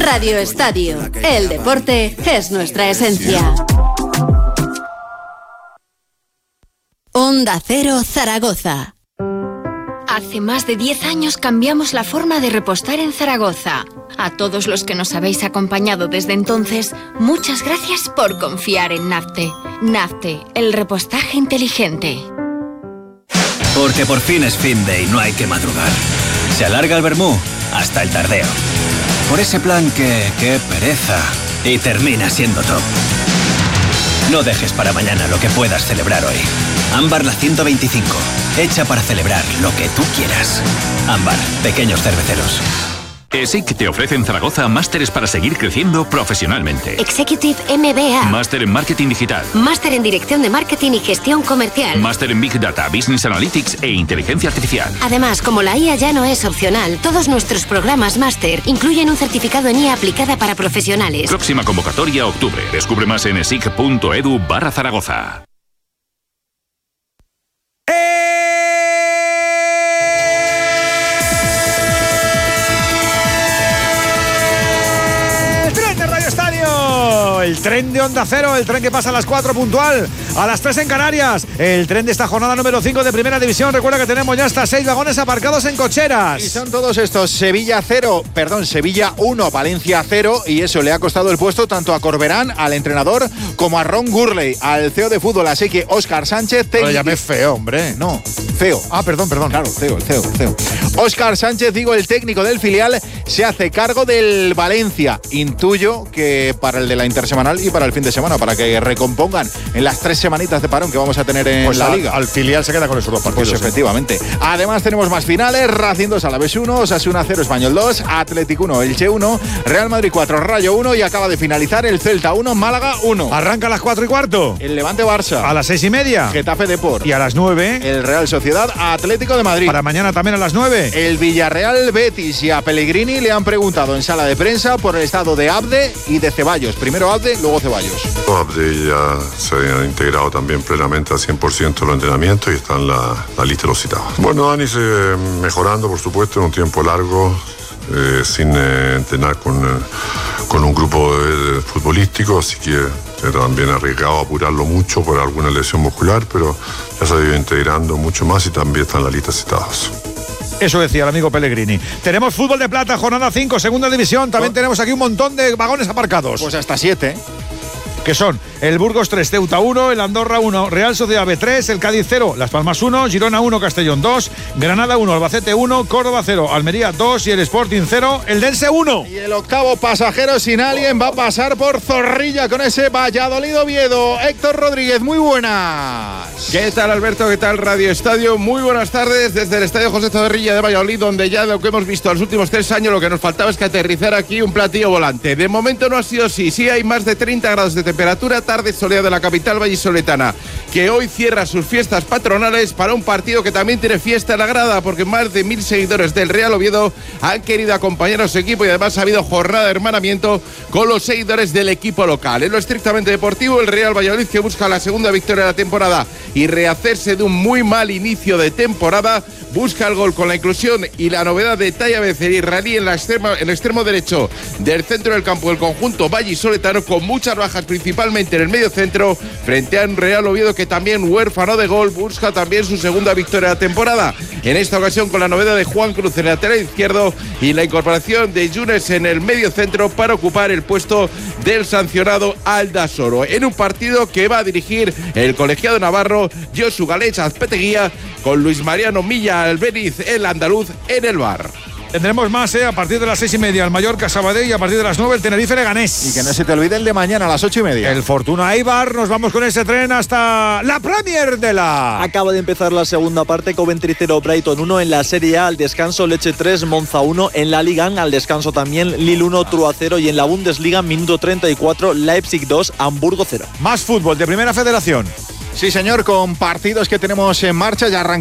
Radio Estadio. El deporte es nuestra esencia. Onda Cero Zaragoza. Hace más de 10 años cambiamos la forma de repostar en Zaragoza. A todos los que nos habéis acompañado desde entonces, muchas gracias por confiar en Nafte. Nafte, el repostaje inteligente. Porque por fin es fin de y no hay que madrugar. Se alarga el vermú hasta el tardeo. Por ese plan que, qué pereza, y termina siendo top. No dejes para mañana lo que puedas celebrar hoy. Ámbar la 125, hecha para celebrar lo que tú quieras. Ámbar, pequeños cerveceros. ESIC te ofrece en Zaragoza másteres para seguir creciendo profesionalmente. Executive MBA. Máster en Marketing Digital. Máster en Dirección de Marketing y Gestión Comercial. Máster en Big Data, Business Analytics e Inteligencia Artificial. Además, como la IA ya no es opcional, todos nuestros programas máster incluyen un certificado en IA aplicada para profesionales. Próxima convocatoria octubre. Descubre más en esic.edu/Zaragoza. El tren de Onda Cero, el tren que pasa a las 4 puntual, a las 3 en Canarias, el tren de esta jornada número 5 de Primera División. Recuerda que tenemos ya hasta 6 vagones aparcados en cocheras. Y son todos estos: Sevilla 1, Valencia 0, y eso le ha costado el puesto tanto a Corberán, al entrenador, como a Ron Gurley, al CEO de fútbol. Así que Óscar Sánchez... No lo llamé feo, hombre. No, CEO. Ah, perdón. Claro, CEO. Óscar Sánchez, digo, el técnico del filial, se hace cargo del Valencia. Intuyo que para el de la intersemanal y para el fin de semana, para que recompongan en las 3 semanitas de parón que vamos a tener en la Liga. Al filial se queda con esos 2 partidos. Pues efectivamente. Además tenemos más finales: Racing 2, Alavés 1, Osasuna 0, Español 2, Atlético 1, Elche 1, Real Madrid 4, Rayo 1, y acaba de finalizar el Celta 1, Málaga 1. Arranca a las 4:15. El Levante Barça. A las 6:30. Getafe Depor. Y a las 9. El Real Sociedad Atlético de Madrid. Para mañana también a las 9. El Villarreal Betis. Y a Pellegrini le han preguntado en sala de prensa por el estado de Abde y de Ceballos. Primero Abde, luego Ceballos. Abde ya se ha integrado también plenamente al 100% en los entrenamientos y está en la lista de los citados. Bueno, Dani mejorando, por supuesto, en un tiempo largo, sin entrenar con un grupo futbolístico, así que también arriesgado a apurarlo mucho por alguna lesión muscular, pero ya se ha ido integrando mucho más y también está en la lista de citados. Eso decía el amigo Pellegrini. Tenemos fútbol de plata, jornada 5, segunda división. También tenemos aquí un montón de vagones aparcados. Pues hasta 7. Que son el Burgos 3, Ceuta 1, el Andorra 1, Real Sociedad B3, el Cádiz 0, Las Palmas 1, Girona 1, Castellón 2, Granada 1, Albacete 1, Córdoba 0, Almería 2 y el Sporting 0, el Dense 1. Y el octavo pasajero sin alguien va a pasar por Zorrilla con ese Valladolid-Oviedo. Héctor Rodríguez, muy buenas. ¿Qué tal, Alberto? ¿Qué tal, Radio Estadio? Muy buenas tardes desde el Estadio José Zorrilla de Valladolid, donde ya lo que hemos visto en los últimos 3 años, lo que nos faltaba es que aterrizara aquí un platillo volante. De momento no ha sido así. Sí hay más de 30 grados de temperatura, tarde soleada de la capital vallisoletana, que hoy cierra sus fiestas patronales para un partido que también tiene fiesta en la grada, porque más de 1000 seguidores del Real Oviedo han querido acompañar a su equipo, y además ha habido jornada de hermanamiento con los seguidores del equipo local. En lo estrictamente deportivo, el Real Valladolid, que busca la segunda victoria de la temporada y rehacerse de un muy mal inicio de temporada, busca el gol con la inclusión y la novedad de Taya Becer israelí en el extremo derecho del centro del campo del conjunto vallisoletano, con muchas bajas principalmente en el medio centro, frente a un Real Oviedo que también, huérfano de gol, busca también su segunda victoria de la temporada. En esta ocasión con la novedad de Juan Cruz en el lateral izquierdo y la incorporación de Yunes en el medio centro para ocupar el puesto del sancionado Aldasoro, en un partido que va a dirigir el colegiado navarro Josu Galech Azpeteguía, con Luis Mariano Milla Albeniz, el andaluz, en el bar. Tendremos más, a partir de las 6:30 el Mallorca Sabadell, y a partir de las 9 el Tenerife Leganés. Y que no se te olvide el de mañana a las 8:30. El Fortuna Eibar. Nos vamos con ese tren hasta la Premier de la... Acaba de empezar la segunda parte. Coventry 0, Brighton 1 en la Serie A. Al descanso Lecce 3, Monza 1 en la Liga. Al descanso también Lille 1, Trua 0. Y en la Bundesliga, minuto 34, Leipzig 2, Hamburgo 0. Más fútbol de Primera Federación. Sí, señor, con partidos que tenemos en marcha. Ya arrancamos